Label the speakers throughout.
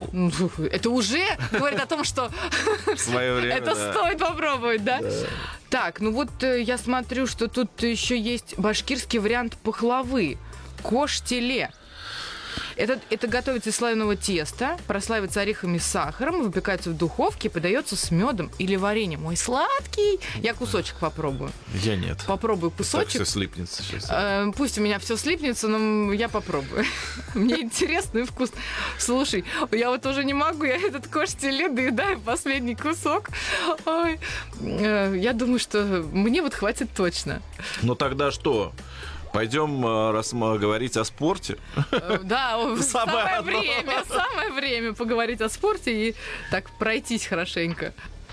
Speaker 1: Это уже говорит о том, что
Speaker 2: В свое время,
Speaker 1: это
Speaker 2: да.
Speaker 1: стоит попробовать, да? Так, ну вот я смотрю, что тут еще есть башкирский вариант пахлавы. Кош-теле. Это готовится из слоеного теста, прослаивается орехами с сахаром, выпекается в духовке, подается с медом или вареньем. Ой, сладкий! Я кусочек попробую.
Speaker 2: Я нет.
Speaker 1: Попробую
Speaker 2: Так
Speaker 1: кусочек.
Speaker 2: все слипнется сейчас.
Speaker 1: Пусть у меня все слипнется, но я попробую. Мне интересно и вкусно. Слушай, я вот уже не могу, я этот кош-теле доедаю последний кусок. Ой. Я думаю, что мне вот хватит точно.
Speaker 2: Ну тогда что? Пойдем говорить о спорте.
Speaker 1: Да, самое
Speaker 2: оно.
Speaker 1: время поговорить о спорте и так пройтись хорошенько.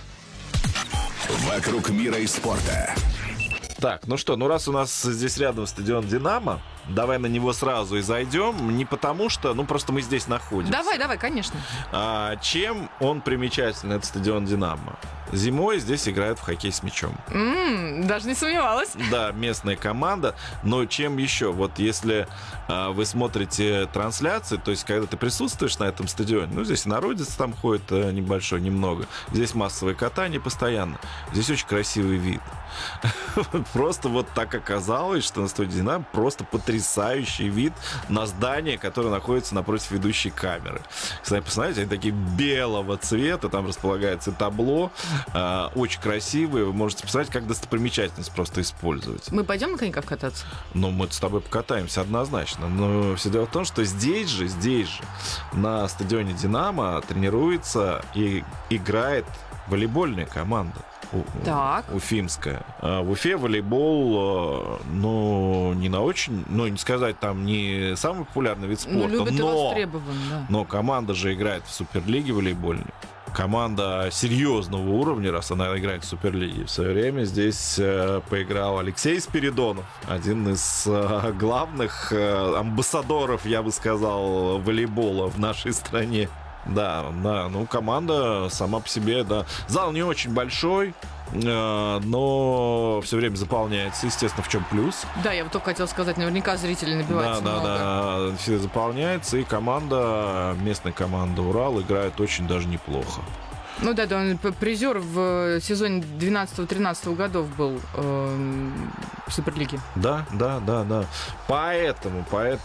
Speaker 3: «Вокруг мира и спорта».
Speaker 2: Так, ну что, раз у нас здесь рядом стадион «Динамо», давай на него сразу и зайдем. Не потому что, просто мы здесь находимся.
Speaker 1: Давай, конечно.
Speaker 2: Чем он примечателен, этот стадион «Динамо»? Зимой здесь играют в хоккей с мячом.
Speaker 1: Даже не сомневалась.
Speaker 2: Да, местная команда. Но чем еще? Вот если вы смотрите трансляции, то есть когда ты присутствуешь на этом стадионе, здесь народец там ходит небольшой, немного. Здесь массовое катание постоянно. Здесь очень красивый вид. Просто вот так оказалось, что на стадионе «Динамо» просто потрясающий вид на здание, которое находится напротив ведущей камеры. Кстати, посмотрите, они такие белого цвета, там располагается табло, очень красивые. Вы можете посмотреть, как достопримечательность просто использовать.
Speaker 1: Мы пойдем на коньках кататься?
Speaker 2: Мы с тобой покатаемся однозначно. Но все дело в том, что здесь же, на стадионе «Динамо» тренируется и играет волейбольная команда.
Speaker 1: Так.
Speaker 2: Уфимская. В Уфе волейбол, не на очень, не сказать, там не самый популярный вид спорта,
Speaker 1: любят и востребован, да.
Speaker 2: Но команда же играет в Суперлиге волейбольной. Команда серьезного уровня, раз она играет в Суперлиге. В свое время здесь поиграл Алексей Спиридонов, один из главных амбассадоров, я бы сказал, волейбола в нашей стране. Да, команда сама по себе, да. Зал не очень большой, но все время заполняется, естественно, в чем плюс.
Speaker 1: Да, я вот только хотела сказать, наверняка зрителей набивается много.
Speaker 2: Да, все заполняется, и местная команда «Урал» играет очень даже неплохо.
Speaker 1: Он призер в сезоне 12-13 годов был в Суперлиге.
Speaker 2: Да. Поэтому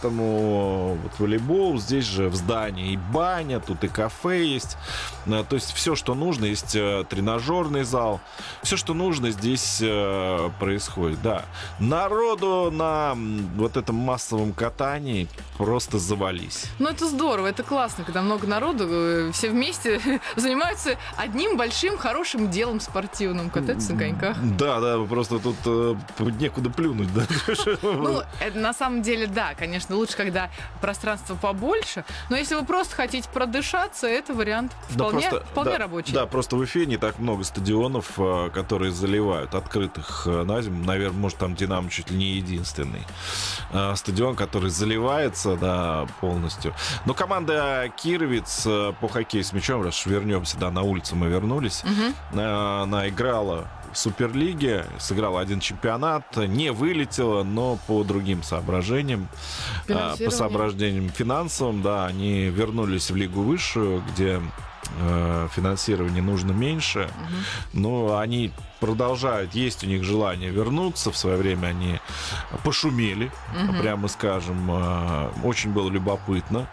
Speaker 2: вот волейбол здесь же в здании и баня, тут и кафе есть. То есть все, что нужно, есть тренажерный зал. Все, что нужно, здесь происходит. Да. Народу на вот этом массовом катании просто завались.
Speaker 1: Это здорово, это классно, когда много народу, все вместе занимаются одним большим хорошим делом спортивным, кататься на коньках.
Speaker 2: Да, просто тут некуда плюнуть, да.
Speaker 1: Это на самом деле, да, конечно, лучше, когда пространство побольше, но если вы просто хотите продышаться, это вариант вполне рабочий.
Speaker 2: Да, просто в Уфе не так много стадионов, которые заливают, открытых на зиму. Наверное, может, там «Динамо» чуть ли не единственный стадион, который заливается, да, полностью. Но команда «Кировец» по хоккею с мячом, раз вернемся, да, на улицу мы вернулись, она играла в Суперлиге, сыграла один чемпионат, не вылетела, но по другим соображениям, по соображениям финансовым, да, они вернулись в лигу высшую, где финансирование нужно меньше, но они продолжают, есть у них желание вернуться. В свое время они пошумели, прямо скажем. Очень было любопытно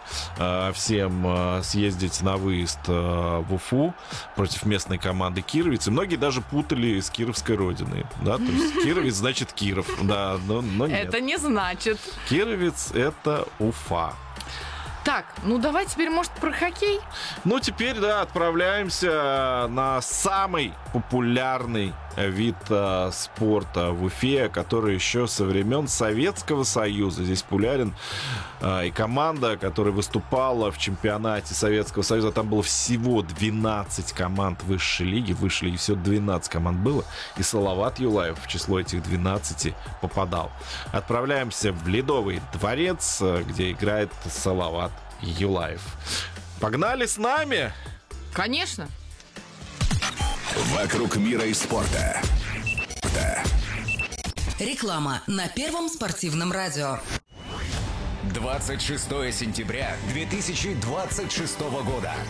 Speaker 2: всем съездить на выезд в Уфу против местной команды «Кировец». И многие даже путали с кировской родиной. Да? То есть Кировец значит Киров. Да, но нет.
Speaker 1: Это не значит.
Speaker 2: Кировец — это Уфа.
Speaker 1: Так, давай теперь, может, про хоккей?
Speaker 2: Теперь, да, отправляемся на самый популярный вид спорта в Уфе, который еще со времен Советского Союза. Здесь популярен и команда, которая выступала в чемпионате Советского Союза. Там было всего 12 команд высшей лиги. В высшей лиге всего 12 команд было. И Салават Юлаев в число этих 12 попадал. Отправляемся в Ледовый дворец, где играет Салават Юлаев. Погнали с нами!
Speaker 1: Конечно!
Speaker 3: «Вокруг мира и спорта».
Speaker 4: Реклама на Первом спортивном радио.
Speaker 3: 26 сентября 2026 года.